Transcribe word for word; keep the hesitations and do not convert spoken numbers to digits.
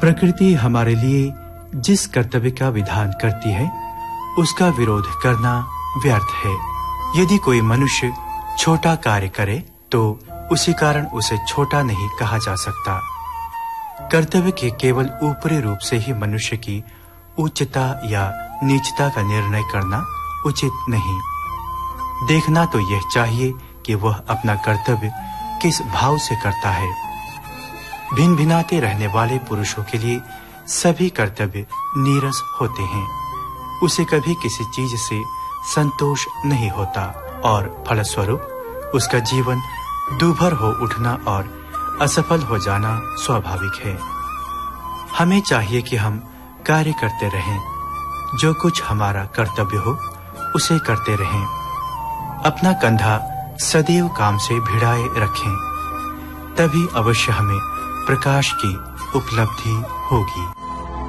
प्रकृति हमारे लिए जिस कर्तव्य का विधान करती है उसका विरोध करना व्यर्थ है। यदि कोई मनुष्य छोटा कार्य करे तो उसी कारण उसे छोटा नहीं कहा जा सकता। कर्तव्य के केवल ऊपरी रूप से ही मनुष्य की उच्चता या नीचता का निर्णय करना उचित नहीं। देखना तो यह चाहिए कि वह अपना कर्तव्य किस भाव से करता है। भिन्न भिन्नाते रहने वाले पुरुषों के लिए सभी कर्तव्य नीरस होते हैं। उसे कभी किसी चीज से संतोष नहीं होता और फलस्वरूप उसका जीवन दूभर हो उठना और असफल हो जाना स्वाभाविक है। हमें चाहिए कि हम कार्य करते रहें, जो कुछ हमारा कर्तव्य हो उसे करते रहें, अपना कंधा सदैव काम से भिड़ाए रखें, तभी अवश्य हमें प्रकाश की उपलब्धि होगी।